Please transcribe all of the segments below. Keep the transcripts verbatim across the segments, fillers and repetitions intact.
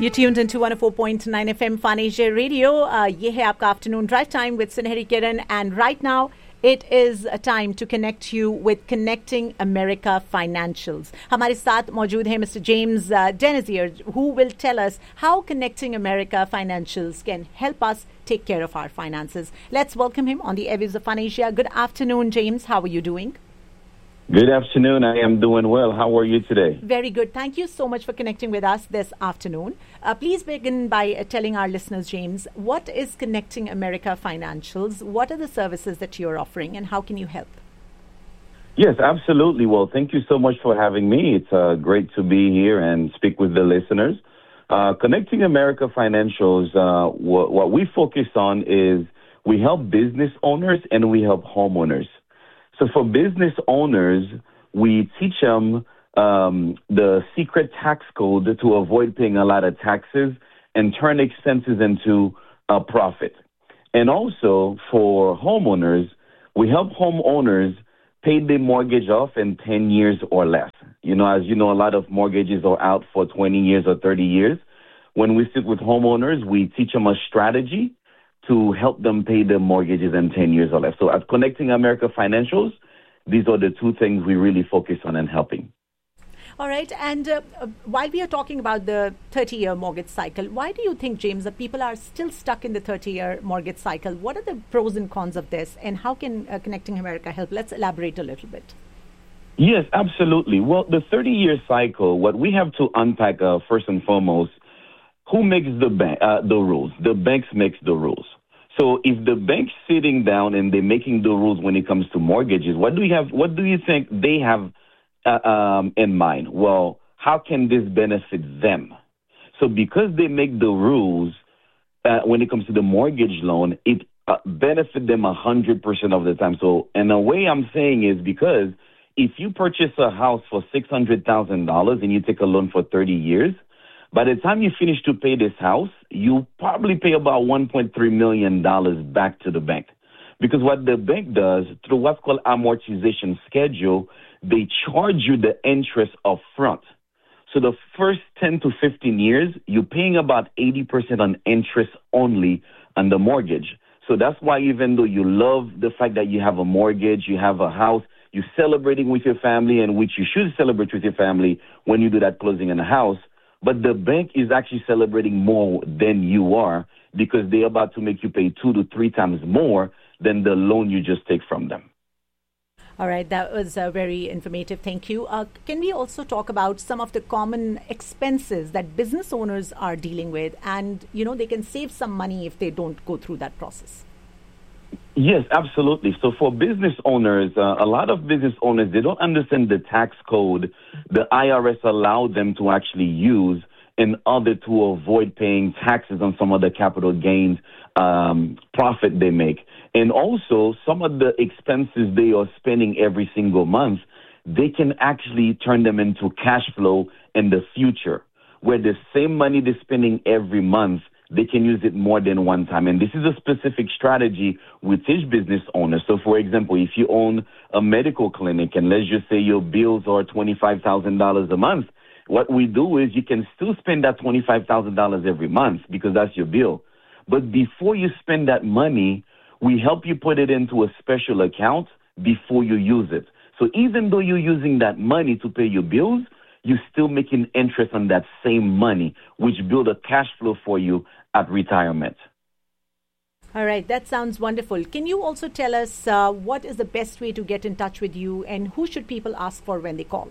You tuned into one oh four point nine F M Fun Asia Radio. Uh, ये है आपका afternoon drive time with Sunehri Kiran, and right now it is a time to connect you with Connecting America Financials. हमारे साथ मौजूद है Mister James uh, Denizier, who will tell us how Connecting America Financials can help us take care of our finances. Let's welcome him on the airwaves of Fun Asia. Good afternoon, James. How are you doing? Good afternoon. I am doing well. How are you today? Very good. Thank you so much for connecting with us this afternoon. Uh, please begin by uh, telling our listeners, James, what is Connecting America Financials? What are the services that you're offering, and how can you help? Yes, absolutely. Well, thank you so much for having me. It's uh, great to be here and speak with the listeners. Uh, Connecting America Financials, uh, wh- what we focus on is we help business owners and we help homeowners. So for business owners, we teach them um, the secret tax code to avoid paying a lot of taxes and turn expenses into a profit. And also for homeowners, we help homeowners pay their mortgage off in ten years or less. You know, as you know, a lot of mortgages are out for twenty years or thirty years. When we sit with homeowners, we teach them a strategy to help them pay their mortgages in ten years or less. So at Connecting America Financials, these are the two things we really focus on in helping. All right. And uh, uh, while we are talking about the thirty-year mortgage cycle, why do you think, James, that people are still stuck in the thirty-year mortgage cycle? What are the pros and cons of this, and how can uh, Connecting America help? Let's elaborate a little bit. Yes, absolutely. Well, the thirty-year cycle, what we have to unpack uh, first and foremost, who makes the bank, uh, the rules? The banks makes the rules. So if the bank's sitting down and they're making the rules when it comes to mortgages, what do you have? What do you think they have uh, um, in mind? Well, how can this benefit them? So because they make the rules uh, when it comes to the mortgage loan, it uh, benefits them a hundred percent of the time. So in a way, I'm saying is because if you purchase a house for six hundred thousand dollars and you take a loan for thirty years. By the time you finish to pay this house, you probably pay about one point three million dollars back to the bank. Because what the bank does, through what's called amortization schedule, they charge you the interest up front. So the first ten to fifteen years, you're paying about eighty percent on interest only on the mortgage. So that's why even though you love the fact that you have a mortgage, you have a house, you're celebrating with your family, and which you should celebrate with your family when you do that closing on the house, but the bank is actually celebrating more than you are because they're about to make you pay two to three times more than the loan you just take from them. All right, that was uh, very informative. Thank you. Uh, can we also talk about some of the common expenses that business owners are dealing with, and, you know, they can save some money if they don't go through that process? Yes, absolutely. So for business owners, uh, a lot of business owners, they don't understand the tax code the I R S allowed them to actually use in order to avoid paying taxes on some of the capital gains um, profit they make. And also, some of the expenses they are spending every single month, they can actually turn them into cash flow in the future, where the same money they're spending every month, they can use it more than one time. And this is a specific strategy with each business owner. So, for example, if you own a medical clinic and let's just say your bills are twenty-five thousand dollars a month, what we do is you can still spend that twenty-five thousand dollars every month because that's your bill. But before you spend that money, we help you put it into a special account before you use it. So even though you're using that money to pay your bills, you're still making interest on that same money, which build a cash flow for you at retirement. All right, that sounds wonderful. Can you also tell us uh, what is the best way to get in touch with you, and who should people ask for when they call?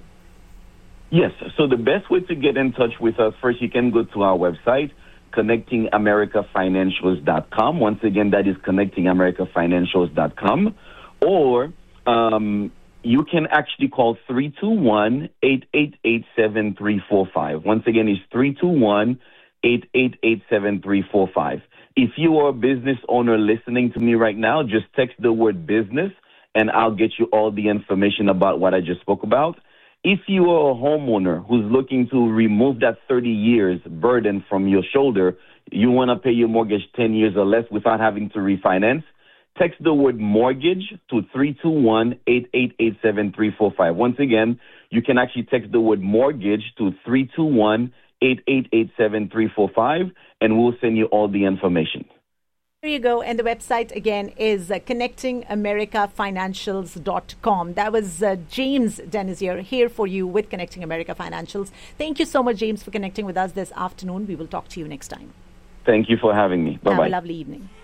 Yes, so the best way to get in touch with us, first you can go to our website, connecting america financials dot com. Once again, that is connecting america financials dot com. Or um, you can actually call three two one, eight eight eight, seven three four five. Once again, it's three two one, eight eight eight, seven three four five. If you are a business owner listening to me right now, just text the word business, and I'll get you all the information about what I just spoke about. If you are a homeowner who's looking to remove that thirty years burden from your shoulder, you want to pay your mortgage ten years or less without having to refinance, text the word mortgage to three two one, eight eight eight, seven three four five. Once again, you can actually text the word mortgage to three two one, eight eight eight seven three four five, and we'll send you all the information. There you go. And the website again is uh, connecting america financials dot com. That was uh, James Denizier here for you with Connecting America Financials. Thank you so much, James, for connecting with us this afternoon. We will talk to you next time. Thank you for having me. Bye-bye. Have a lovely evening.